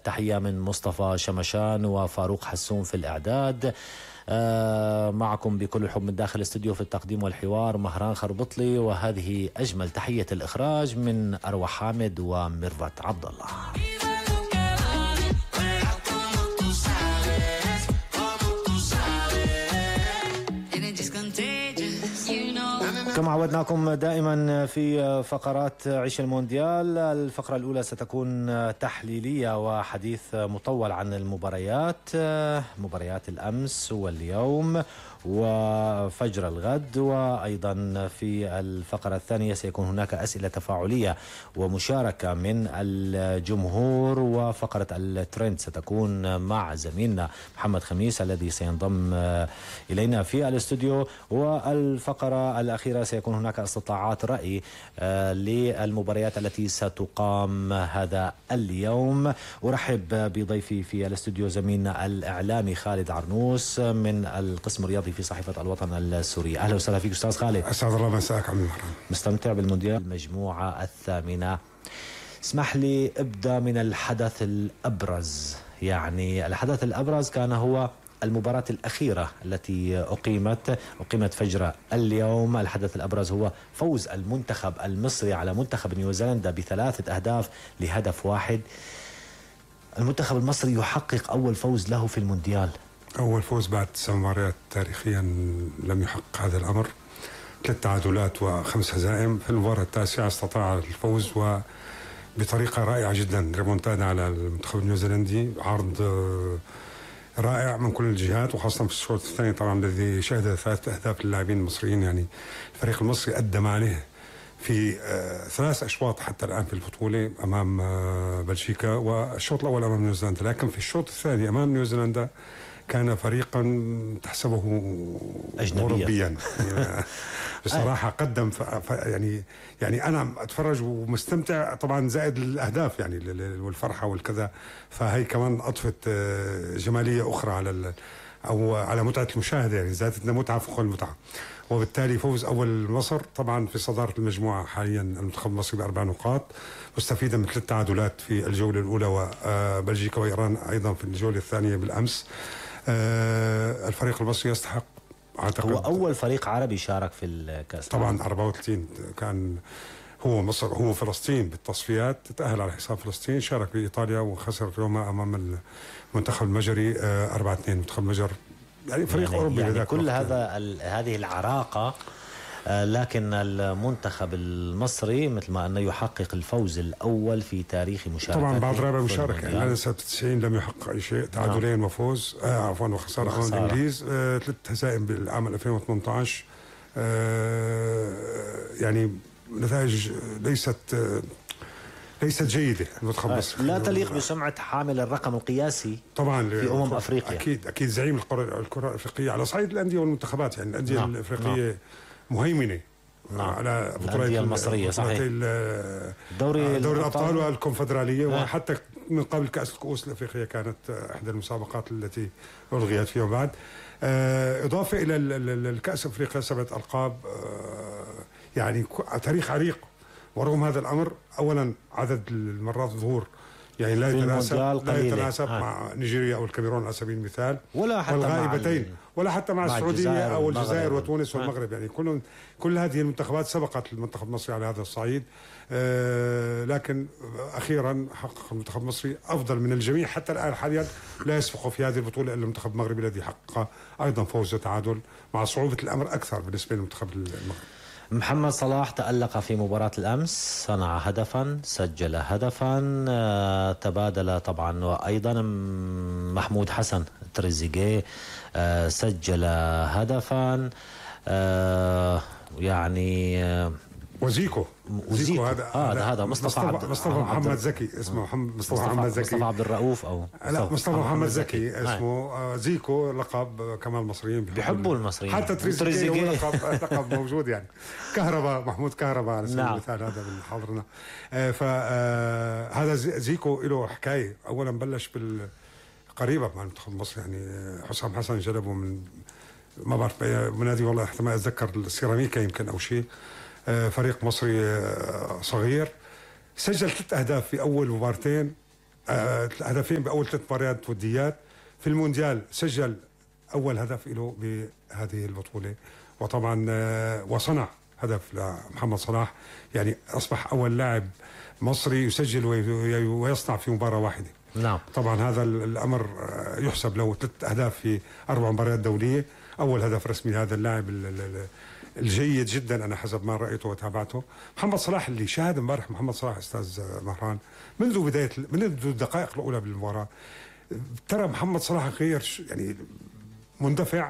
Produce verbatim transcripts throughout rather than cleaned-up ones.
التحية من مصطفى شمشان وفاروق حسون في الإعداد. آه معكم بكل الحب من داخل الاستوديو في التقديم والحوار مهران خربطلي، وهذه أجمل تحية الإخراج من أروى حامد وميرفت عبد الله. كما عودناكم دائما في فقرات عيش المونديال، الفقرة الأولى ستكون تحليلية وحديث مطول عن المباريات، مباريات الأمس واليوم وفجر الغد، وأيضا في الفقرة الثانية سيكون هناك أسئلة تفاعلية ومشاركة من الجمهور، وفقرة الترند ستكون مع زميلنا محمد خميس الذي سينضم إلينا في الاستوديو، والفقرة الأخيرة سيكون هناك استطلاعات رأي للمباريات التي ستقام هذا اليوم. أرحب بضيفي في الاستوديو زميلنا الإعلامي خالد عرنوس من القسم الرياضي في صحيفة الوطن السوري. أهلا وسهلا فيك أستاذ خالد. أسعد الله مساك عم المحرم. مستمتع بالمونديال المجموعة الثامنة. اسمح لي ابدأ من الحدث الأبرز، يعني الحدث الأبرز كان هو المباراة الأخيرة التي أقيمت أقيمت فجر اليوم. الحدث الأبرز هو فوز المنتخب المصري على منتخب نيوزيلندا بثلاثة أهداف لهدف واحد. المنتخب المصري يحقق أول فوز له في المونديال، أول فوز بعد تسع مباريات تاريخيا لم يحقق هذا الأمر، ثلاث تعادلات وخمس هزائم. في المباراة التاسعة استطاع الفوز وبطريقة رائعة جدا، ريمونتادا على المنتخب النيوزيلندي، عرض رائع من كل الجهات، وخاصة في الشوط الثاني طبعا الذي شهد ثلاث أهداف للاعبين المصريين. يعني الفريق المصري أدى ما عليه في آه ثلاث أشواط حتى الآن في البطولة أمام آه بلجيكا، والشوط الأول أمام نيوزيلندا، لكن في الشوط الثاني أمام نيوزيلندا كان فريقا تحسبه أوروبيا. بصراحة قدم ف... ف... يعني يعني أنا أتفرج ومستمتع طبعا، زائد الأهداف يعني والفرحة والكذا، فهي كمان أضفت جمالية أخرى على ال... أو على متعة المشاهدة، يعني زادت متعة فوق المتعة. وبالتالي فوز أول مصر طبعا في صدارة المجموعة حاليا المنتخب المصري بأربع نقاط، مستفيدا من ثلاث تعادلات في الجولة الأولى، وبلجيكا وإيران أيضا في الجولة الثانية بالأمس. الفريق المصري يستحق، أعتقد هو أول فريق عربي شارك في الكأس طبعا. أربعة وثلاثين كان هو مصر، هو فلسطين بالتصفيات تتأهل على حساب فلسطين، شارك بإيطاليا وخسر يومها أمام المنتخب المجري أربعة اثنين. منتخب المجر يعني فريق يعني أوروبي، يعني كل هذا هذه العراقة، لكن المنتخب المصري مثل ما أنه يحقق الفوز الأول في تاريخ مشاركته طبعا بعد رابع مشاركة. يعني سنة تسعين لم يحقق أي شيء، تعادلين وفوز آه عفوا وخسارة أمام الإنجليز، آه ثلاث هزائم بالعام ألفين وثمانية عشر. آه يعني نتائج ليست آه ليست جيدة. المنتخب المصري لا تليق بسمعة حامل الرقم القياسي طبعا في أمم أفريقيا. أكيد أكيد زعيم الكرة الكرة الأفريقية على صعيد الأندية والمنتخبات. يعني الأندية نعم. الأفريقية نعم. مهيمنة نعم. على بطولات المصرية صحيح، دوري دوري الأبطال والكونفدرالية، وحتى من قبل كأس الكؤوس الأفريقية كانت إحدى المسابقات التي ألغيت فيما بعد. إضافة إلى الكأس أفريقيا سبعة ألقاب، يعني تاريخ عريق. ورغم هذا الأمر أولا عدد المرات ظهور يعني لا يتناسب لا يتناسب آه. مع نيجيريا أو الكاميرون على سبيل المثال، ولا حتى والغائبتين، ولا حتى مع, مع السعودية أو الجزائر وتونس والمغرب. يعني كل كل هذه المنتخبات سبقت المنتخب المصري على هذا الصعيد. آه لكن أخيرا حقق المنتخب المصري أفضل من الجميع حتى الآن. حاليا لا يسبق في هذه البطولة إلا المنتخب المغربي الذي حقق أيضا فوز وتعادل، مع صعوبة الأمر أكثر بالنسبة للمنتخب المغربي. محمد صلاح تألق في مباراة الأمس، صنع هدفا، سجل هدفا، تبادل طبعا، وأيضا محمود حسن تريزيجيه سجل هدفا، يعني وزيكو وزيكو هذا آه هذا هذا مصطفى مصطفى, مصطفى محمد زكي اسمه محمد مصطفى محمد زكي مصطفى عبد الرؤوف او لا مصطفى محمد زكي اسمه آه زيكو، لقب كمان المصريين بيحبوا المصريين، حتى تريزيجيه لقب لقب موجود يعني. كهرباء محمود كهرباء على سبيل المثال هذا من حاضرنا. آه فهذا آه زيكو له حكايه. اولا بلش بال قريبه مع المنتخب المصري، يعني حسام حسن جلبه من ما بعرف بنادي والله احتمال اتذكر السيراميكا يمكن او شيء، فريق مصري صغير. سجل ثلاث اهداف في اول مبارتين آه هدفين باول ثلاث مباريات وديات. في المونديال سجل اول هدف له بهذه البطوله، وطبعا آه وصنع هدف لمحمد صلاح، يعني اصبح اول لاعب مصري يسجل ويصنع في مباراه واحده. نعم. طبعا هذا الامر يحسب له ثلاث اهداف في اربع مباريات دوليه، اول هدف رسمي لهذا اللاعب الجيد جدا انا حسب ما رايته وتابعته. محمد صلاح اللي شاهد امبارح محمد صلاح استاذ مهران منذ بدايه منذ الدقائق الاولى بالمباراه، ترى محمد صلاح غير يعني مندفع،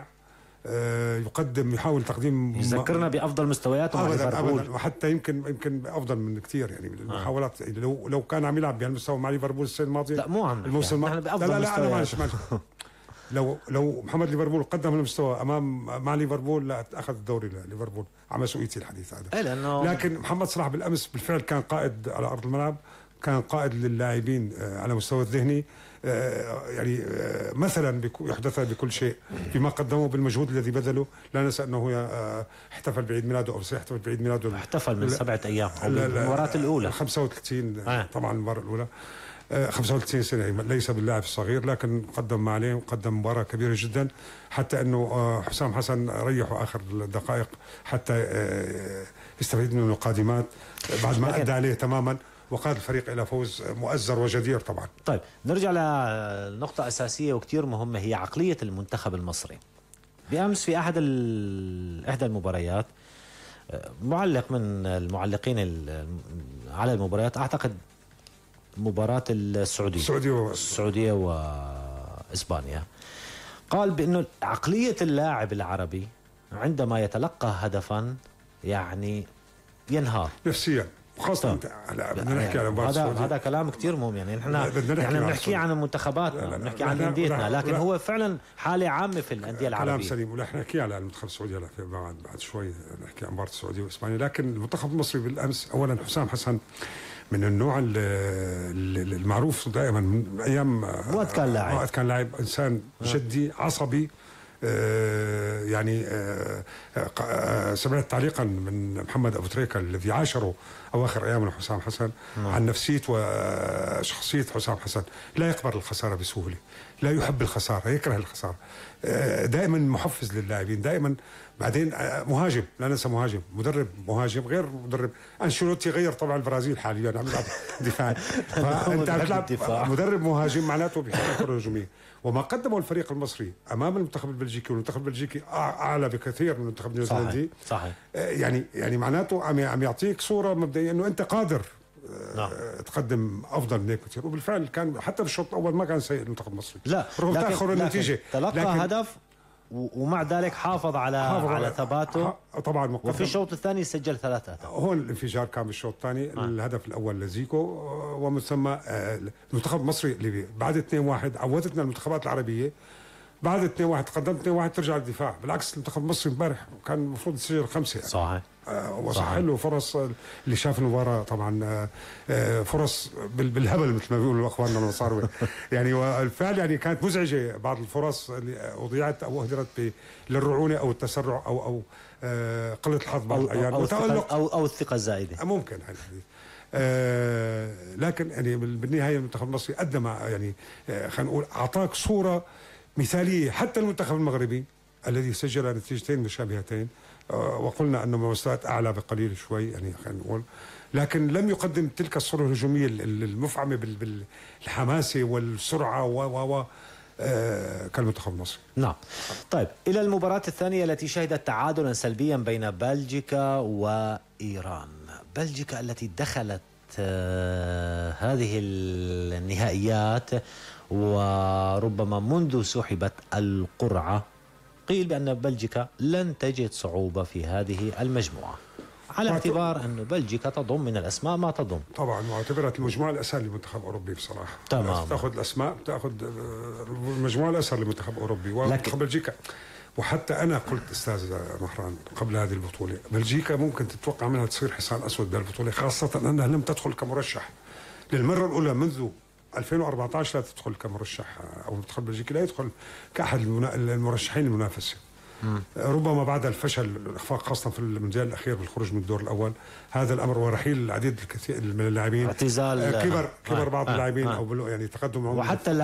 يقدم يحاول تقديم يذكرنا بافضل مستوياته مع ليفربول، ابدا وحتى يمكن يمكن افضل من كثير يعني المحاولات. آه. لو لو كان عم يلعب بهالمستوى مع ليفربول السنه الماضيه، لا مو عم الموسم الماضي بافضل لا لا مستويات. لا ماشي ماشي لو لو محمد ليفربول قدم المستوى امام مع ليفربول لا اخذ الدوري ليفربول على مسؤوليتي الحديث هذا. إيه لأنه لكن محمد صلاح بالامس بالفعل كان قائد على ارض الملعب، كان قائد للاعبين على مستوى الذهني، يعني مثلا يحدث بكل شيء فيما قدمه بالمجهود الذي بذله. لا ننسى انه احتفل بعيد ميلاده او سيحتفل بعيد ميلاده، احتفل من سبعه ايام المباراه الاولى خمسة وثلاثين آه. طبعا المباراه الاولى خمسة وثلاثين سنه، ليس باللاعب الصغير لكن قدم ما عليه وقدم مباراه كبيره جدا، حتى انه حسام حسن ريحه اخر الدقائق حتى يستفيد منه القادمات بعد ما ادى عليه تماما، وقاد الفريق إلى فوز مؤزر وجدير طبعا. طيب نرجع لنقطة أساسية وكتير مهمة، هي عقلية المنتخب المصري. بأمس في أحد إحدى المباريات معلق من المعلقين على المباريات، أعتقد مباراة السعودية السعودية, السعودية وإسبانيا، قال بأنه عقلية اللاعب العربي عندما يتلقى هدفا يعني ينهار نفسيا، خاصة هلا بدنا نحكي على مباراة هذا هذا كلام كثير مهم. يعني احنا يعني بنحكي عن منتخباتنا، بنحكي عن انديتنا، لكن لا هو فعلا حالة عامة في الأندية العربية. كلام سليم، ولا احنا نحكي على المنتخب السعودي هلا بعد بعد شوي نحكي عن مباراة السعودية واسبانيا. لكن المنتخب المصري بالامس اولا حسام حسن من النوع المعروف دائما من ايام وقت كان لاعب وقت كان لاعب انسان جدي عصبي. آه يعني آه آه سمعت تعليقا من محمد ابو تريكه الذي عاشره اواخر ايام حسام حسن مم. عن نفسيه وشخصيه حسام حسن، لا يقبل الخساره بسهوله، لا يحب الخساره، يكره الخساره، آه دائما محفز للاعبين، دائما بعدين آه مهاجم، لا ننسى مهاجم، مدرب مهاجم غير مدرب. انشيلوتي غير طبعا البرازيل حاليا عم يلعب دفاع، فانت عم تلعب مدرب مهاجم معناته بيحب الكره الهجوميه. وما قدمه الفريق المصري امام المنتخب البلجيكي، والمنتخب البلجيكي اعلى بكثير من المنتخب النيوزيلندي، صحيح صحيح يعني يعني معناته عم عم يعطيك صوره مبدئيه انه انت قادر نعم. تقدم افضل من هيك كثير، وبالفعل كان حتى بالشوط الاول ما كان سيء المنتخب المصري، لا رغم تاخر النتيجه، تلقى لكن هدف ومع ذلك حافظ على حافظ على ثباته طبعا مقدم. وفي الشوط الثاني سجل ثلاثة أهداف. هون الانفجار كان بالشوط الثاني، آه. الهدف الاول لزيكو، ومن ثم المنتخب المصري اللي بعد اثنين واحد عودتنا المنتخبات العربيه بعد اثنين واحد قدمت اثنين واحد ترجع للدفاع، بالعكس المنتخب المصري امبارح كان المفروض يسجل خمسه يعني. صحيح آه وصح له فرص، اللي شاف المباراه طبعا آه فرص بالهبل مثل ما بيقولوا اخواننا المصاروي يعني، والفعل يعني كانت مزعجه بعض الفرص اللي اضيعت او اهدرت للرعونه او التسرع او او آه قله الحظ بعض الاحيان او او, أو, أو الثقه الزائده ممكن هذا الحديث. آه لكن يعني بالنهايه المنتخب المصري قدم يعني آه خلينا نقول اعطاك صوره مثاليه، حتى المنتخب المغربي الذي سجل نتيجتين مشابهتين آه وقلنا انه مستويات اعلى بقليل شوي يعني خلينا نقول، لكن لم يقدم تلك الصوره الهجوميه المفعمه بالحماسه والسرعه و و آه كالمنتخب المصري. نعم. طيب الى المباراه الثانيه التي شهدت تعادلا سلبيا بين بلجيكا وايران. بلجيكا التي دخلت آه هذه النهائيات وربما منذ سحبت القرعه قيل بان بلجيكا لن تجد صعوبه في هذه المجموعه، على اعتبار أن بلجيكا تضم من الأسماء ما تضم. طبعا معتبرت المجموعة الأسهل للمنتخب الأوروبي بصراحة. تمام. تأخذ الأسماء، تأخذ المجموعة الأسهل للمنتخب الأوروبي ومنتخب بلجيكا. وحتى أنا قلت أستاذ مهران قبل هذه البطولة بلجيكا ممكن تتوقع منها تصير حصان أسود بهالبطولة، خاصة أنها لم تدخل كمرشح للمرة الأولى منذ ألفين وأربعة عشر، لا تدخل كمرشح، أو المنتخب البلجيكي لا يدخل كأحد المرشحين المنافسة. ربما بعد الفشل الإخفاق خاصة في المونديال الأخير بالخروج من الدور الأول، هذا الأمر ورحيل العديد الكثير من اللاعبين، اعتزال كبر كبر آه بعض آه اللاعبين آه أو يعني تقدم وحتى